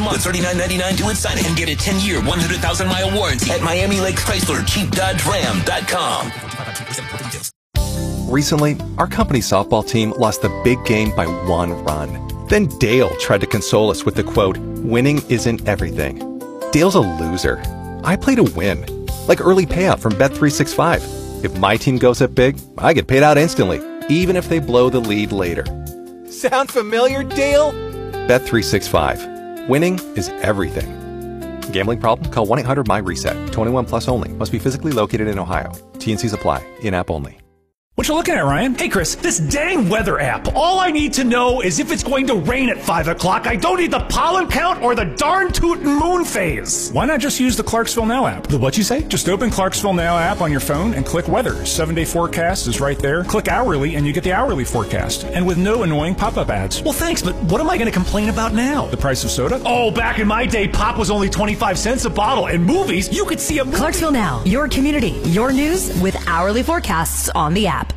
month. $39.99 to sign and get a 10-year, 100,000-mile warranty at Miami Lakes Chrysler, CheapDodgeRam.com. Recently, our company softball team lost the big game by 1 run. Then Dale tried to console us with the quote, "Winning isn't everything." Dale's a loser. I play to win. Like early payout from Bet365. If my team goes up big, I get paid out instantly, even if they blow the lead later. Sound familiar, Dale? Bet365. Winning is everything. Gambling problem? Call 1-800-MY-RESET. 21 plus only. Must be physically located in Ohio. T&Cs apply. In-app only. What you looking at, Ryan? Hey, Chris, this dang weather app. All I need to know is if it's going to rain at 5 o'clock. I don't need the pollen count or the darn tootin' moon phase. Why not just use the Clarksville Now app? The what you say? Just open Clarksville Now app on your phone and click weather. 7-day forecast is right there. Click hourly and you get the hourly forecast. And with no annoying pop-up ads. Well, thanks, but what am I going to complain about now? The price of soda? Oh, back in my day, pop was only 25 cents a bottle. And movies, you could see a movie. Clarksville Now, your community, your news with hourly forecasts on the app.